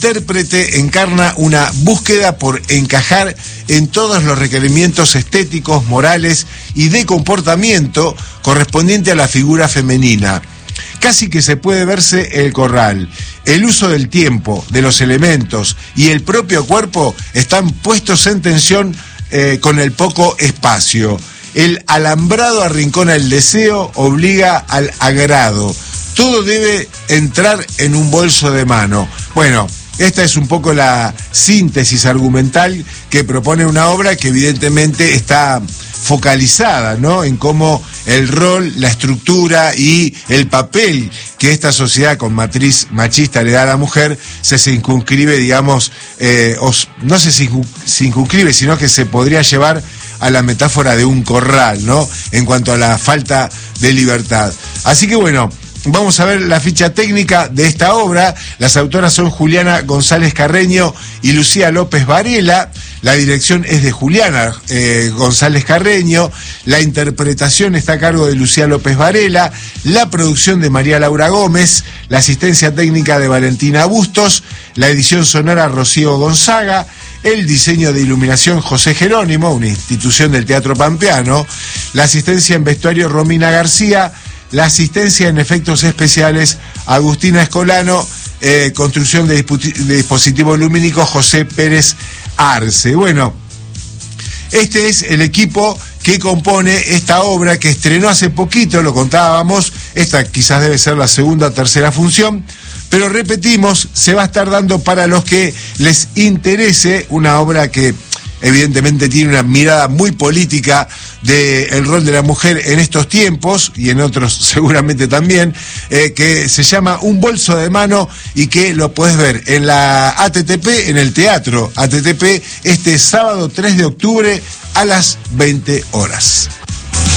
intérprete encarna una búsqueda por encajar en todos los requerimientos estéticos, morales y de comportamiento correspondiente a la figura femenina. Casi que se puede verse el corral. El uso del tiempo, de los elementos y el propio cuerpo están puestos en tensión con el poco espacio. El alambrado arrincona el deseo, obliga al agrado. Todo debe entrar en un bolso de mano. Bueno, esta es un poco la síntesis argumental que propone una obra que evidentemente está focalizada, ¿no?, en cómo el rol, la estructura y el papel que esta sociedad con matriz machista le da a la mujer se circunscribe, digamos, no se circunscribe, sino que se podría llevar a la metáfora de un corral, ¿no?, en cuanto a la falta de libertad. Así que bueno, vamos a ver la ficha técnica de esta obra. Las autoras son Juliana González Carreño y Lucía López Varela. La dirección es de Juliana González Carreño. La interpretación está a cargo de Lucía López Varela. La producción de María Laura Gómez. La asistencia técnica de Valentina Bustos. La edición sonora Rocío Gonzaga. El diseño de iluminación José Jerónimo, una institución del Teatro Pampeano. La asistencia en vestuario Romina García. La asistencia en efectos especiales Agustina Escolano. Construcción de dispositivos lumínicos José Pérez Arce. Bueno, este es el equipo que compone esta obra que estrenó hace poquito, lo contábamos, esta quizás debe ser la segunda o tercera función, pero repetimos, se va a estar dando para los que les interese una obra que evidentemente tiene una mirada muy política del rol de la mujer en estos tiempos, y en otros seguramente también, que se llama Un bolso de mano y que lo puedes ver en la ATTP, en el Teatro ATTP, este sábado 3 de octubre a las 20 horas.